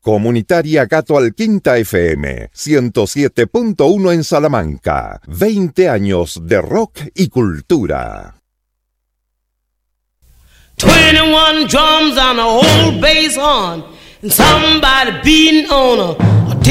Comunitaria Gato Alquinta FM, 107.1 en Salamanca. 20 años de rock y cultura. 21 drums on a old bass horn, and somebody beating on a